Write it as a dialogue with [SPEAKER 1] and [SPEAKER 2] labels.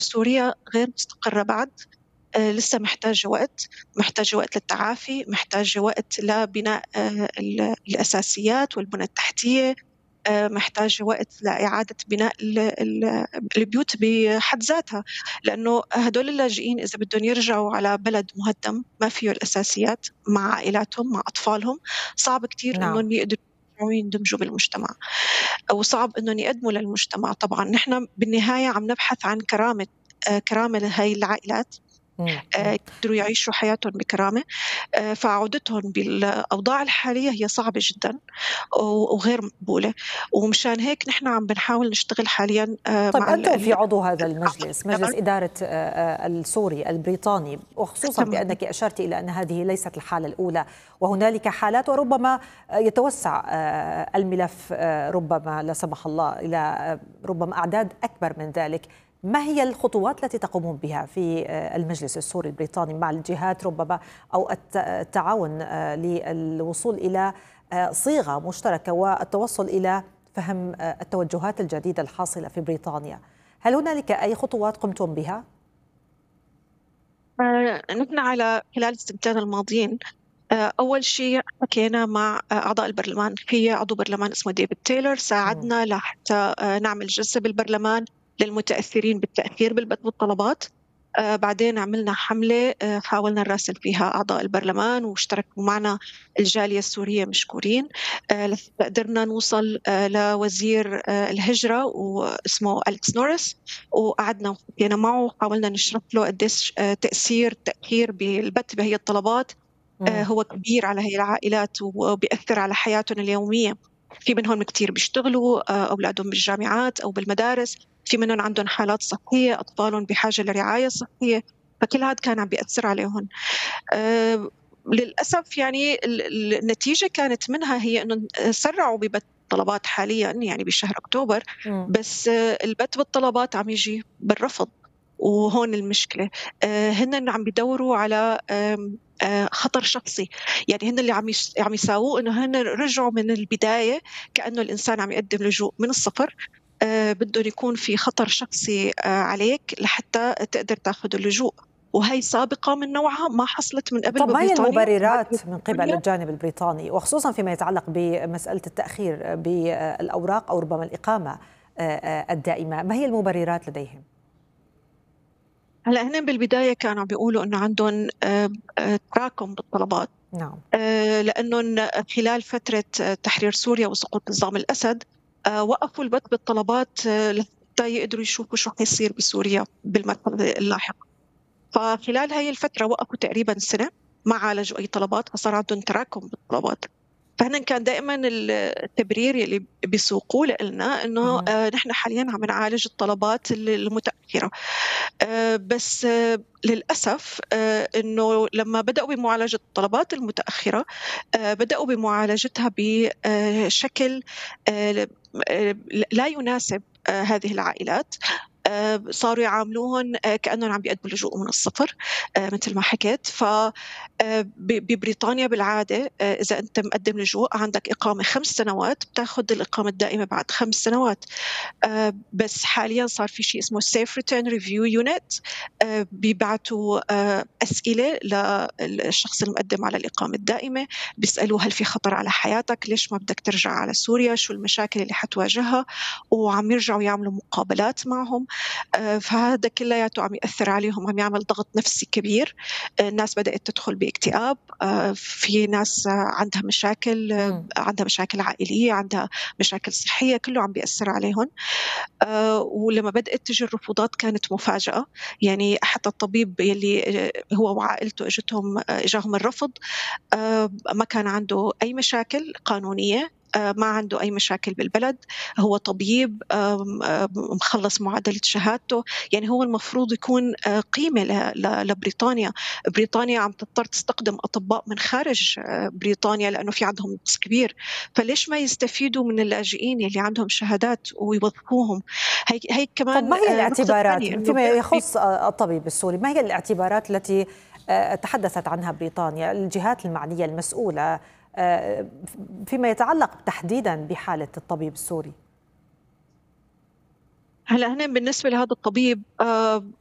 [SPEAKER 1] سوريا غير مستقرة بعد، لسه محتاجة وقت، محتاجة وقت للتعافي، محتاجة وقت لبناء الأساسيات والبنى التحتية، محتاجة وقت لإعادة بناء البيوت بحد ذاتها، لأنه هدول اللاجئين إذا بدهم يرجعوا على بلد مهدم ما فيه الأساسيات مع عائلاتهم مع أطفالهم، صعب كتير
[SPEAKER 2] نعم.
[SPEAKER 1] إنهم يقدروا يندمجوا بالمجتمع، وصعب إنهم يقدموا للمجتمع. طبعا نحن بالنهاية عم نبحث عن كرامة، كرامة لهي العائلات،
[SPEAKER 2] مم. مم.
[SPEAKER 1] يقدروا يعيشوا حياتهم بكرامة. فعودتهم بالأوضاع الحالية هي صعبة جدا وغير مقبولة، ومشان هيك نحن عم بنحاول نشتغل حاليا
[SPEAKER 2] طيب،
[SPEAKER 1] مع
[SPEAKER 2] أنتم في عضو هذا المجلس، مجلس
[SPEAKER 1] البرلمان.
[SPEAKER 2] إدارة السوري البريطاني، وخصوصا
[SPEAKER 1] تمام.
[SPEAKER 2] بأنك أشرت إلى أن هذه ليست الحالة الأولى وهنالك حالات، وربما يتوسع الملف، ربما لا سمح الله إلى ربما أعداد أكبر من ذلك. ما هي الخطوات التي تقومون بها في المجلس السوري البريطاني مع الجهات، ربما أو التعاون للوصول إلى صيغة مشتركة والتوصل إلى فهم التوجهات الجديدة الحاصلة في بريطانيا؟ هل هنالك أي خطوات قمتم بها؟
[SPEAKER 1] نحن على خلال السنتين الماضيين، أول شيء حكينا مع أعضاء البرلمان، في عضو برلمان اسمه ديفيد تايلور
[SPEAKER 2] مم.
[SPEAKER 1] ساعدنا لحتى نعمل جلسة بالبرلمان للمتأثرين بالتأخير بالطلبات. بعدين عملنا حملة، حاولنا نراسل فيها أعضاء البرلمان واشتركوا معنا الجالية السورية مشكورين. قدرنا نوصل لوزير الهجرة واسمه أليكس نورس، وقعدنا وحكينا معه وحاولنا نشرح له قديش تأثير التأخير بالبت بهي الطلبات
[SPEAKER 2] مم.
[SPEAKER 1] هو كبير على هي العائلات وبيأثر على حياتهم اليومية. في منهم كتير بيشتغلوا، أولادهم بالجامعات أو بالمدارس، في منهم عندهم حالات صحية، أطفالهم بحاجة لرعاية صحية، فكل هذا كان عم بيأثر عليهم. للأسف يعني النتيجة كانت منها هي أنه سرعوا ببث الطلبات حاليا يعني بشهر أكتوبر،
[SPEAKER 2] مم.
[SPEAKER 1] بس البث بالطلبات عم يجي بالرفض. وهون المشكلة، هن عم بيدوروا على خطر شخصي، يعني هن اللي عم يساووه انه هن رجعوا من البداية كأنه الإنسان عم يقدم لجوء من الصفر. بدهم يكون في خطر شخصي عليك لحتى تقدر تاخذ اللجوء، وهي سابقة من نوعها ما حصلت من قبل
[SPEAKER 2] طب ما هي
[SPEAKER 1] ببريطانيا وما
[SPEAKER 2] المبررات من قبل
[SPEAKER 1] ببريطانيا.
[SPEAKER 2] الجانب البريطاني، وخصوصا فيما يتعلق بمسألة التأخير بالأوراق أو ربما الإقامة الدائمة؟ ما هي المبررات لديهم؟
[SPEAKER 1] هلا هن بالبداية كانوا بيقولوا انه عندهم تراكم بالطلبات،
[SPEAKER 2] نعم.
[SPEAKER 1] لأنهم خلال فترة تحرير سوريا وسقوط نظام الأسد وقفوا البث بالطلبات لحتى يقدروا يشوفوا شو حيصير بسوريا بالمرحلة اللاحقة. فخلال هاي الفترة وقفوا تقريبا سنة ما عالجوا أي طلبات، فصار عندهم تراكم بالطلبات. فهنا كان دائما التبرير اللي بيسوقوه لنا انه
[SPEAKER 2] مهم.
[SPEAKER 1] نحن حاليا عم نعالج الطلبات المتاخره. بس للاسف انه لما بداوا بمعالجه الطلبات المتاخره بداوا بمعالجتها بشكل لا يناسب هذه العائلات. صاروا يعاملوهم كأنهم عم بيقدموا لجوء من الصفر، مثل ما حكيت. ببريطانيا بالعادة إذا أنت مقدم لجوء عندك إقامة 5 سنوات، بتاخذ الإقامة الدائمة بعد 5 سنوات. بس حاليا صار في شيء اسمه Safe Return Review Unit، بيبعتوا أسئلة للشخص المقدم على الإقامة الدائمة، بيسألوه هل في خطر على حياتك، ليش ما بدك ترجع على سوريا، شو المشاكل اللي حتواجهها، وعم يرجعوا يعملوا مقابلات معهم. فهذا كلياته عم يأثر عليهم، عم يعمل ضغط نفسي كبير. الناس بدأت تدخل باكتئاب، في ناس عندها مشاكل،
[SPEAKER 2] مم.
[SPEAKER 1] عندها مشاكل عائلية، عندها مشاكل صحية، كله عم بيأثر عليهم. ولما بدأت تجي الرفوضات كانت مفاجأة، يعني حتى الطبيب يلي هو وعائلته اجاهم الرفض. ما كان عنده أي مشاكل قانونية، ما عنده أي مشاكل بالبلد، هو طبيب مخلص معادلة شهادته، يعني هو المفروض يكون قيمة لبريطانيا. بريطانيا عم تضطر تستخدم أطباء من خارج بريطانيا لأنه في عندهم نقص كبير، فليش ما يستفيدوا من اللاجئين اللي عندهم شهادات ويوظفوهم؟ هي
[SPEAKER 2] طب
[SPEAKER 1] كمان
[SPEAKER 2] ما هي
[SPEAKER 1] نقطة ثانية
[SPEAKER 2] الاعتبارات
[SPEAKER 1] إنه
[SPEAKER 2] فيما يخص الطبيب السوري؟ ما هي الاعتبارات التي تحدثت عنها بريطانيا، الجهات المعنية المسؤولة، آه، فيما يتعلق تحديدا بحالة الطبيب السوري؟
[SPEAKER 1] هلأ هنا بالنسبة لهذا الطبيب